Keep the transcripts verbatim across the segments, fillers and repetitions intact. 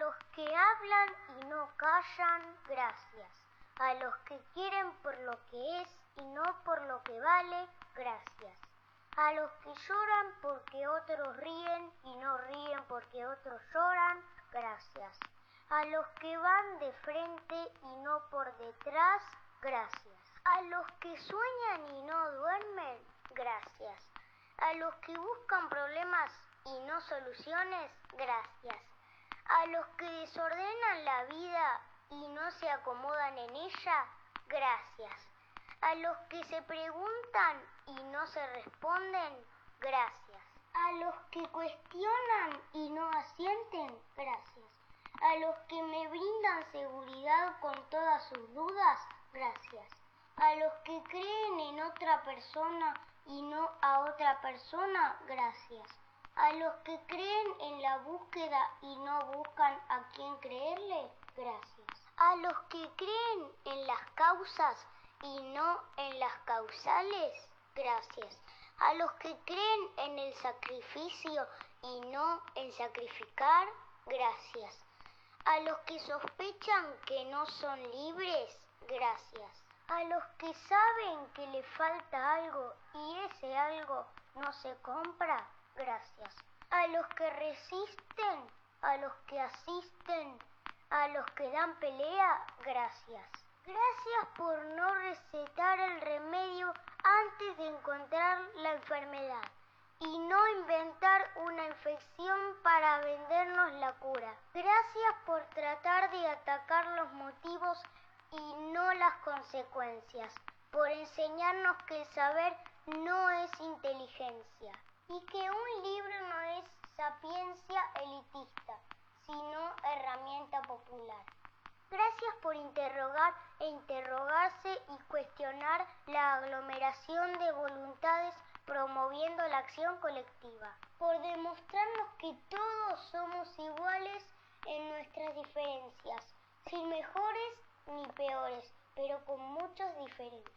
los que hablan y no callan, gracias. A los que quieren por lo que es y no por lo que vale, gracias. A los que lloran porque otros ríen y no ríen porque otros lloran, gracias. A los que van de frente y no por detrás, gracias. A los que sueñan y no duermen, gracias. A los que buscan problemas y no soluciones, gracias. A los que desordenan la vida y no se acomodan en ella, gracias. A los que se preguntan y no se responden, gracias. A los que cuestionan y no asienten, gracias. A los que me brindan seguridad con todas sus dudas, gracias. A los que creen en otra persona y no a otra persona, gracias. A los que creen en la búsqueda y no buscan a quién creerle, gracias. A los que creen en las causas y no en las causales, gracias. A los que creen en el sacrificio y no en sacrificar, gracias. A los que sospechan que no son libres, gracias. A los que saben que le falta algo y ese algo no se compra, gracias. A los que resisten, a los que asisten, a los que dan pelea, gracias. Gracias por no recetar el remedio antes de encontrar la enfermedad y no inventar una infección para vendernos la cura. Gracias por tratar de atacar los motivos y no las consecuencias, por enseñarnos que el saber no es inteligencia y que un libro no es sapiencia elitista, sino herramienta popular. Gracias por interrogar e interrogarse y cuestionar la aglomeración de voluntades promoviendo la acción colectiva, por demostrarnos que todos somos iguales en nuestras diferencias, sin mejores ni peores, pero con muchos diferentes.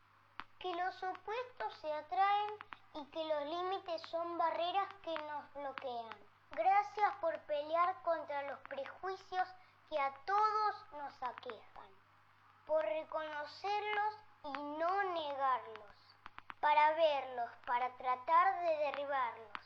Que los opuestos se atraen y que los límites son barreras que nos bloquean. Gracias por pelear contra los prejuicios que a todos nos aquejan, por reconocerlos y no negarlos, para verlos, para tratar de derribarlos.